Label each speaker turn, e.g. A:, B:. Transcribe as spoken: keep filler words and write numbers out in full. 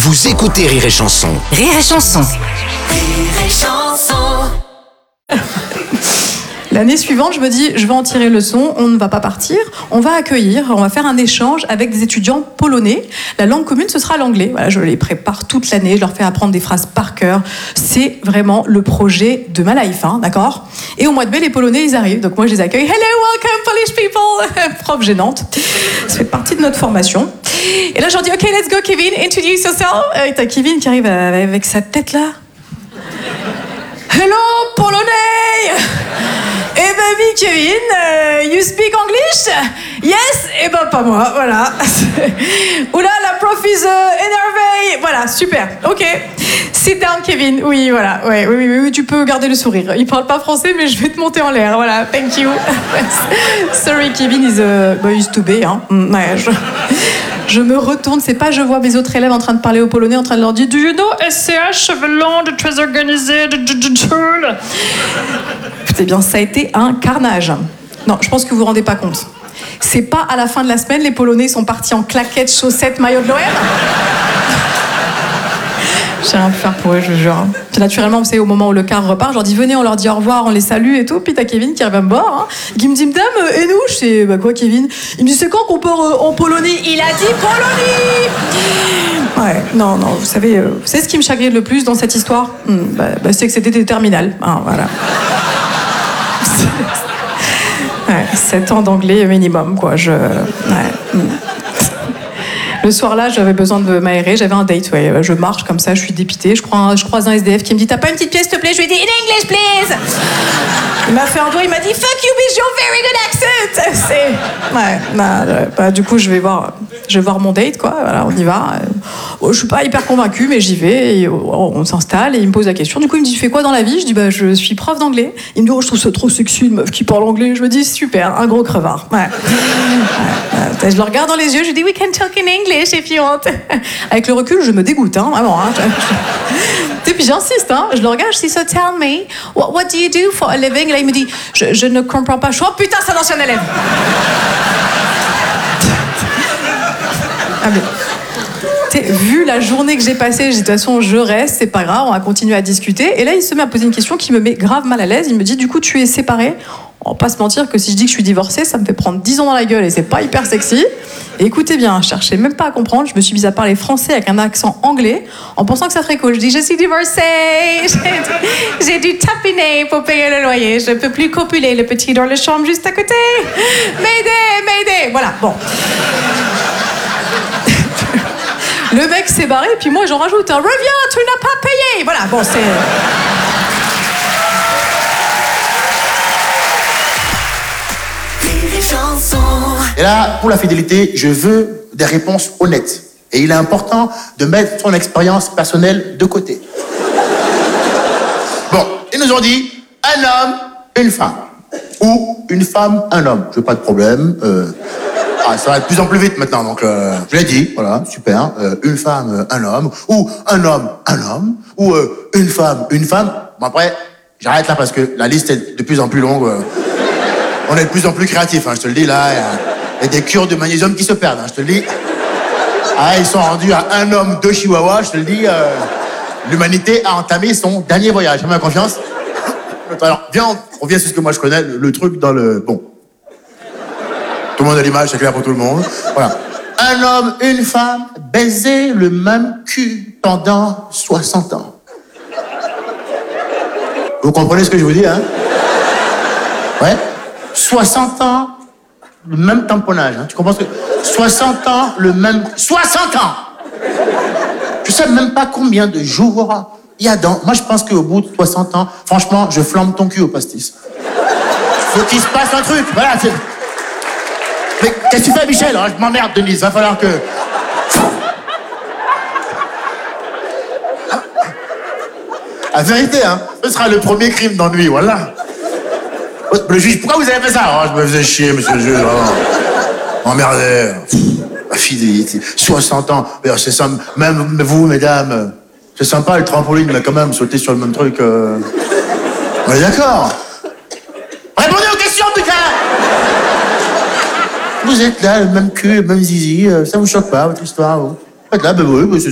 A: Vous écoutez Rire et Chanson.
B: Rire et Chanson.
C: Rire et Chanson.
D: L'année suivante, je me dis, je vais en tirer leçon, on ne va pas partir, on va accueillir, on va faire un échange avec des étudiants polonais. La langue commune, ce sera l'anglais. Voilà, je les prépare toute l'année, je leur fais apprendre des phrases par cœur. C'est vraiment le projet de ma life, hein, d'accord ? Et au mois de mai, les Polonais, ils arrivent. Donc moi, je les accueille. Hello, welcome, Polish people. Prof gênante. Ça fait partie de notre formation. Et là, je leur dis, OK, let's go, Kevin, introduce yourself. Et t'as Kevin qui arrive avec sa tête là. Hello, Polonais. Eh ben oui, Kevin, uh, you speak English? Yes? Eh ben pas moi, voilà. Oula, la prof is uh, énervée. Voilà, super, ok. Sit down, Kevin. Oui, voilà, ouais, oui, oui, oui, tu peux garder le sourire. Il parle pas français, mais je vais te monter en l'air, voilà, thank you. Sorry, Kevin is, uh, bah, is to be, hein. Ouais, je... Je me retourne, c'est pas je vois mes autres élèves en train de parler au polonais, en train de leur dire « Do you know S C H, Chevelon, très organisé, de Eh bien, ça a été un carnage. Non, je pense que vous vous rendez pas compte. C'est pas à la fin de la semaine, les Polonais sont partis en claquettes, chaussettes, maillot de l'O M. J'ai rien pu faire pour eux, je jure. Puis naturellement, vous savez, au moment où le car repart, je leur dis venez, on leur dit au revoir, on les salue et tout. Puis t'as Kevin qui arrive à me bord, hein, qui me dit madame, et nous? Je sais, bah quoi, Kevin? Il me dit c'est quand qu'on part euh, en Polonie? Il a dit Polonie. Ouais, non, non, vous savez, euh, vous savez ce qui me chagrine le plus dans cette histoire? hmm, bah, bah, C'est que c'était des terminales, hein, voilà. Ouais, sept ans d'anglais minimum, quoi. Je... Ouais. hmm. Le soir-là, j'avais besoin de m'aérer, j'avais un date, ouais. Je marche comme ça, je suis dépitée, je, crois, je croise un S D F qui me dit « T'as pas une petite pièce, s'il te plaît ?» Je lui ai dit « In English, please !» Il m'a fait un doigt, il m'a dit « Fuck you with your very good accent !» C'est... Ouais, bah, bah, du coup, je vais voir, je vais voir mon date, quoi, voilà, on y va. Je suis pas hyper convaincue, mais j'y vais, et on s'installe, et il me pose la question. Du coup, il me dit « Tu fais quoi dans la vie ?» Je dis bah, « Je suis prof d'anglais. » Il me dit « Oh, je trouve ça trop sexy, une meuf qui parle anglais. » Je me dis « Super, un gros crevard. » Ouais. Ouais, je le regarde dans les yeux, je lui dis « We can talk in English if you want. » Avec le recul, je me dégoûte, hein, vraiment. Hein. Et puis j'insiste, hein, je le regarde, je dis « So tell me, what, what do you do for a living ?» Et là, il me dit je, « Je ne comprends pas. » Je suis « Oh putain, c'est un ancien élève. » Ah, mais... Vu la journée que j'ai passée, j'ai dit de toute façon je reste, c'est pas grave, on va continuer à discuter. Et là il se met à poser une question qui me met grave mal à l'aise. Il me dit du coup tu es séparée? On va pas se mentir que si je dis que je suis divorcée, ça me fait prendre dix ans dans la gueule et c'est pas hyper sexy. Et écoutez bien, je cherchais même pas à comprendre, je me suis mise à parler français avec un accent anglais en pensant que ça serait cool. Je dis je suis divorcée, j'ai, j'ai dû tapiner pour payer le loyer, je peux plus copuler le petit dans la chambre juste à côté. M'aider, m'aider. Voilà, bon. Le mec s'est barré, puis moi j'en rajoute un « Reviens, tu n'as pas payé !» Voilà, bon, c'est...
E: Et là, pour la fidélité, je veux des réponses honnêtes. Et il est important de mettre son expérience personnelle de côté. Bon, ils nous ont dit un homme, une femme. Ou une femme, un homme. Je veux pas de problème. Euh... Ah, ça va de plus en plus vite maintenant, donc euh, je l'ai dit, voilà, super. Euh, une femme, euh, un homme, ou un homme, un homme, ou euh, une femme, une femme. Bon après, j'arrête là parce que la liste est de plus en plus longue. Euh, on est de plus en plus créatifs, hein, je te le dis là. Il y a des cures de magnésium qui se perdent, hein, je te le dis. Ah, ils sont rendus à un homme, deux chihuahuas, je te le dis. Euh, l'humanité a entamé son dernier voyage, fais-moi confiance. Alors, viens, on revient sur ce que moi je connais, le, le truc dans le... Bon. Tout le monde a l'image, c'est clair pour tout le monde. Voilà. Un homme, une femme, baiser le même cul pendant soixante ans. Vous comprenez ce que je vous dis, hein? Ouais. soixante ans, le même tamponnage, hein. Tu comprends ce que... soixante ans, le même... soixante ans! Je sais même pas combien de jours il y a dans... Moi, je pense qu'au bout de soixante ans, franchement, je flambe ton cul au pastis. Faut qu'il se passe un truc, voilà, c'est... Mais qu'est-ce que tu fais, Michel? Je m'emmerde, Denise. Va falloir que... La vérité, hein, ce sera le premier crime d'ennui, voilà. Le juge, pourquoi vous avez fait ça? Oh, je me faisais chier, monsieur le juge. Oh. Emmerdé. Ma fidélité. soixante ans. C'est ça, même vous, mesdames, c'est sympa le trampoline, mais quand même, sauter sur le même truc... Euh... On est d'accord? Répondez aux questions, putain! Vous êtes là, le même cul, le même zizi, ça vous choque pas, votre histoire, vous? Vous êtes là, ben oui, ben c'est